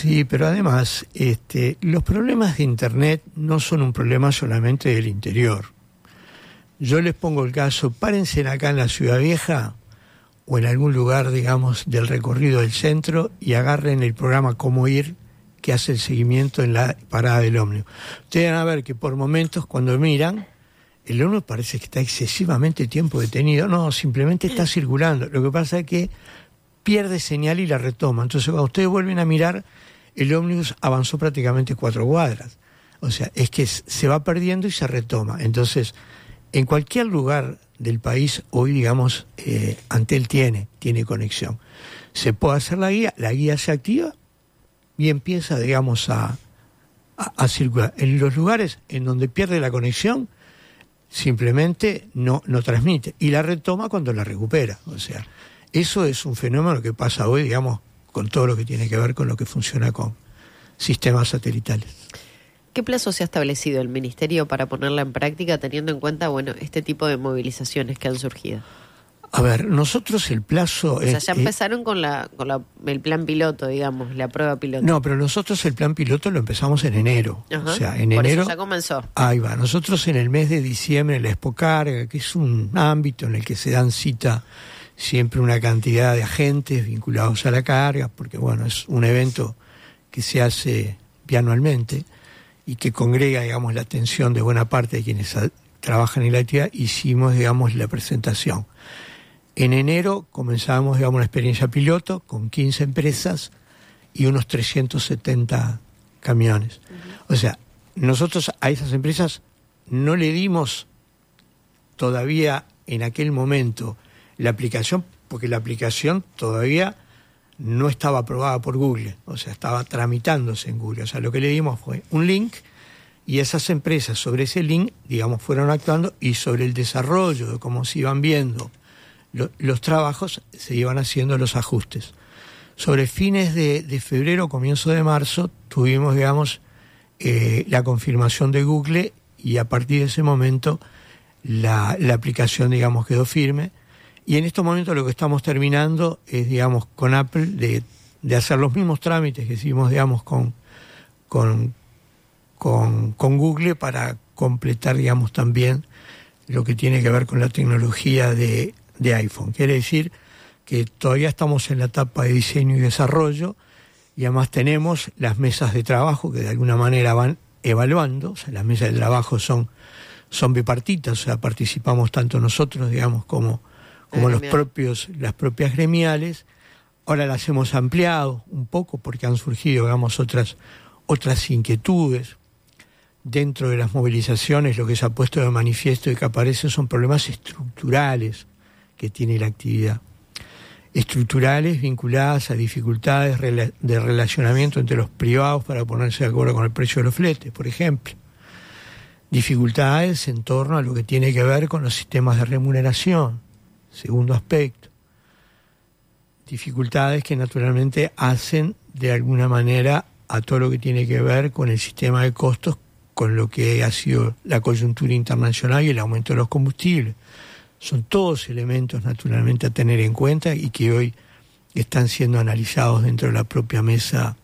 Sí, pero además los problemas de Internet no son un problema solamente del interior. Yo les pongo el caso, párense acá en la Ciudad Vieja o en algún lugar, digamos, del recorrido del centro y agarren el programa Cómo Ir, que hace el seguimiento en la parada del ómnibus. Ustedes van a ver que por momentos cuando miran, el ómnibus parece que está excesivamente tiempo detenido. No, simplemente está circulando. Lo que pasa es que pierde señal y la retoma. Entonces cuando ustedes vuelven a mirar, el ómnibus avanzó prácticamente 4 cuadras. O sea, es que se va perdiendo y se retoma. Entonces, en cualquier lugar del país, hoy, digamos, Antel tiene conexión. Se puede hacer la guía se activa y empieza, digamos, a circular. En los lugares en donde pierde la conexión, simplemente no transmite. Y la retoma cuando la recupera. O sea, eso es un fenómeno que pasa hoy, digamos, con todo lo que tiene que ver con lo que funciona con sistemas satelitales. ¿Qué plazo se ha establecido el Ministerio para ponerla en práctica, teniendo en cuenta, este tipo de movilizaciones que han surgido? A ver, nosotros el plazo... O sea, ya empezaron con el plan piloto, digamos, la prueba piloto. No, pero nosotros el plan piloto lo empezamos en enero. Ajá. O sea, en por enero... Eso ya comenzó. Ahí va. Nosotros en el mes de diciembre, en la Expo Carga, que es un ámbito en el que se dan cita siempre una cantidad de agentes vinculados a la carga, porque, es un evento que se hace bianualmente y que congrega, digamos, la atención de buena parte de quienes trabajan en la actividad. Hicimos, digamos, la presentación. En enero comenzamos, digamos, una experiencia piloto con 15 empresas y unos 370 camiones. Uh-huh. O sea, nosotros a esas empresas no le dimos todavía en aquel momento la aplicación, porque la aplicación todavía no estaba aprobada por Google, o sea, estaba tramitándose en Google. O sea, lo que le dimos fue un link y esas empresas sobre ese link, digamos, fueron actuando y sobre el desarrollo de cómo se iban viendo los trabajos, se iban haciendo los ajustes. Sobre fines de febrero, comienzo de marzo, tuvimos, digamos, la confirmación de Google y a partir de ese momento la aplicación, digamos, quedó firme. Y en estos momentos lo que estamos terminando es, digamos, con Apple de hacer los mismos trámites que hicimos, digamos, con Google para completar, digamos, también lo que tiene que ver con la tecnología de iPhone. Quiere decir que todavía estamos en la etapa de diseño y desarrollo y además tenemos las mesas de trabajo que de alguna manera van evaluando. O sea, las mesas de trabajo son bipartitas, o sea, participamos tanto nosotros, digamos, como las propias gremiales. Ahora las hemos ampliado un poco porque han surgido, digamos, otras inquietudes. Dentro de las movilizaciones lo que se ha puesto de manifiesto y que aparece son problemas estructurales que tiene la actividad. Estructurales vinculadas a dificultades de relacionamiento entre los privados para ponerse de acuerdo con el precio de los fletes, por ejemplo. Dificultades en torno a lo que tiene que ver con los sistemas de remuneración, segundo aspecto. Dificultades que naturalmente hacen de alguna manera a todo lo que tiene que ver con el sistema de costos, con lo que ha sido la coyuntura internacional y el aumento de los combustibles. Son todos elementos naturalmente a tener en cuenta y que hoy están siendo analizados dentro de la propia mesa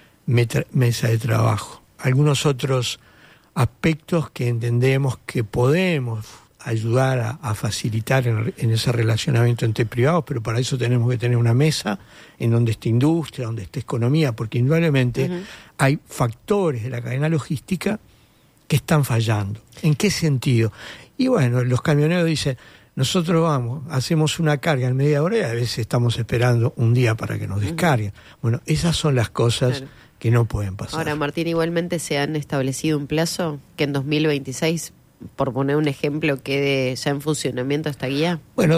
de trabajo. Algunos otros aspectos que entendemos que podemos ayudar a facilitar en ese relacionamiento entre privados, pero para eso tenemos que tener una mesa en donde esté industria, donde esté economía, porque indudablemente hay factores de la cadena logística que están fallando. ¿En qué sentido? Y los camioneros dicen, nosotros hacemos una carga en media hora y a veces estamos esperando un día para que nos descarguen. Esas son las cosas que no pueden pasar. Ahora, Martín, igualmente se han establecido un plazo que en 2026, por poner un ejemplo, quede ya en funcionamiento esta guía. Bueno,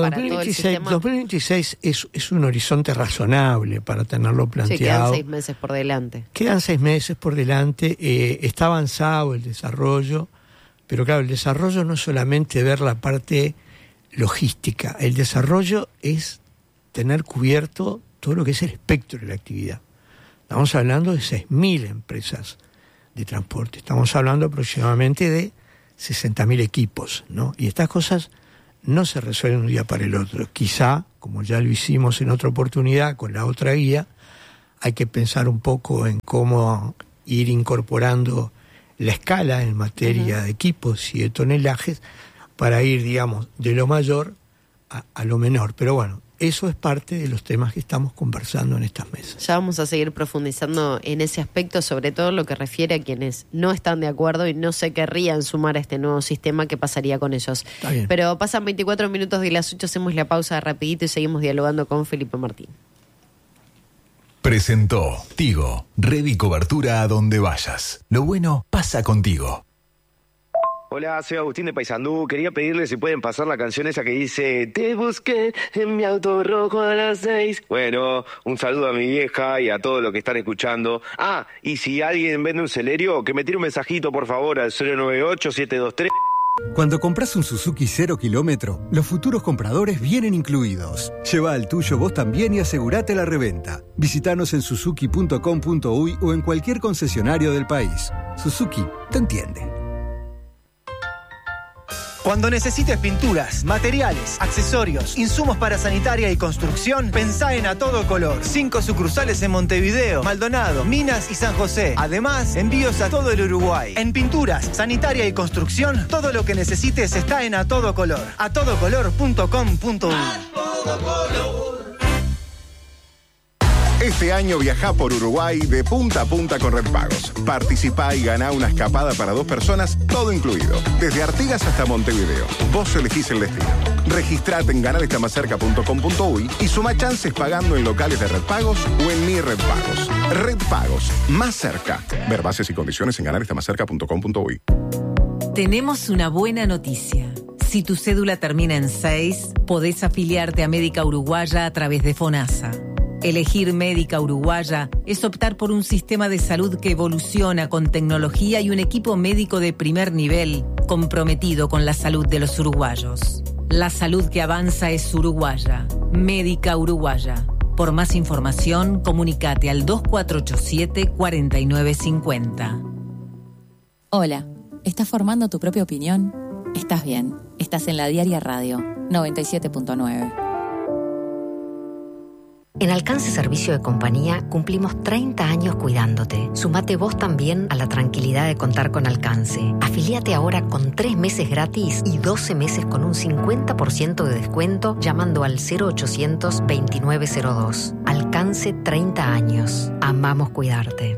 2026 es un horizonte razonable para tenerlo planteado. Sí, quedan 6 meses por delante. Quedan 6 meses por delante, está avanzado el desarrollo, pero claro, el desarrollo no es solamente ver la parte logística, el desarrollo es tener cubierto todo lo que es el espectro de la actividad. Estamos hablando de 6.000 empresas de transporte, estamos hablando aproximadamente de 60.000 equipos, ¿no? Y estas cosas no se resuelven un día para el otro. Quizá, como ya lo hicimos en otra oportunidad con la otra guía, hay que pensar un poco en cómo ir incorporando la escala en materia de equipos y de tonelajes para ir, digamos, de lo mayor a lo menor. Pero bueno, eso es parte de los temas que estamos conversando en estas mesas. Ya vamos a seguir profundizando en ese aspecto, sobre todo lo que refiere a quienes no están de acuerdo y no se querrían sumar a este nuevo sistema, ¿qué pasaría con ellos? Está bien. Pero pasan 24 minutos de las 8, hacemos la pausa rapidito y seguimos dialogando con Felipe Martín. Presentó Tigo, red y cobertura a donde vayas. Lo bueno pasa contigo. Hola, soy Agustín de Paysandú. Quería pedirle si pueden pasar la canción esa que dice te busqué en mi auto rojo a las 6. Bueno, un saludo a mi vieja y a todos los que están escuchando. Ah, y si alguien vende un Celerio, que me tire un mensajito por favor al 098-723. Cuando compras un Suzuki 0 kilómetro, los futuros compradores vienen incluidos. Lleva al tuyo vos también y asegurate la reventa. Visítanos en suzuki.com.uy o en cualquier concesionario del país. Suzuki te entiende. Cuando necesites pinturas, materiales, accesorios, insumos para sanitaria y construcción, pensá en A Todo Color. 5 sucursales en Montevideo, Maldonado, Minas y San José. Además, envíos a todo el Uruguay. En pinturas, sanitaria y construcción, todo lo que necesites está en A Todo Color. atodocolor.com.uy. Este año viajá por Uruguay de punta a punta con Red Pagos. Participá y ganá una escapada para 2 personas, todo incluido. Desde Artigas hasta Montevideo. Vos elegís el destino. Registrate en ganarestamacerca.com.uy y suma chances pagando en locales de Red Pagos o en Mi Red Pagos. Red Pagos, más cerca. Ver bases y condiciones en ganarestamacerca.com.uy. Tenemos una buena noticia. Si tu cédula termina en 6, podés afiliarte a Médica Uruguaya a través de FONASA. Elegir Médica Uruguaya es optar por un sistema de salud que evoluciona con tecnología y un equipo médico de primer nivel comprometido con la salud de los uruguayos. La salud que avanza es uruguaya. Médica Uruguaya. Por más información, comunícate al 2487-4950. Hola, ¿estás formando tu propia opinión? Estás bien, estás en La Diaria Radio 97.9. En Alcance Servicio de Compañía cumplimos 30 años cuidándote. Sumate vos también a la tranquilidad de contar con Alcance. Afilíate ahora con 3 meses gratis y 12 meses con un 50% de descuento llamando al 0800-2902. Alcance 30 años. Amamos cuidarte.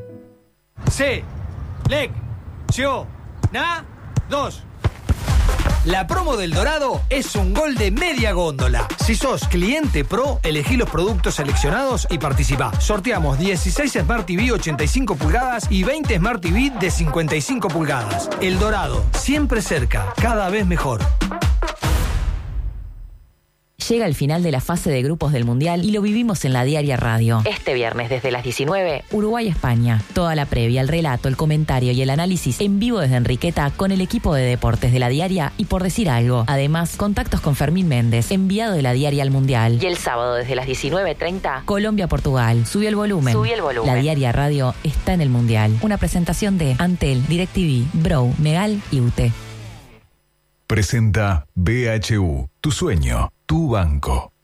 Dos. La promo del Dorado es un gol de media góndola. Si sos cliente pro, elegí los productos seleccionados y participá. Sorteamos 16 Smart TV 85 pulgadas y 20 Smart TV de 55 pulgadas. El Dorado, siempre cerca, cada vez mejor. Llega el final de la fase de grupos del Mundial y lo vivimos en La Diaria Radio. Este viernes desde las 19, Uruguay-España. Toda la previa, el relato, el comentario y el análisis en vivo desde Enriqueta con el equipo de deportes de La Diaria y Por Decir Algo. Además, contactos con Fermín Méndez, enviado de La Diaria al Mundial. Y el sábado desde las 19:30, Colombia-Portugal. Subí el volumen. La Diaria Radio está en el Mundial. Una presentación de Antel, DirecTV, Bro, Megal y UTE. Presenta BHU, tu sueño, tu banco.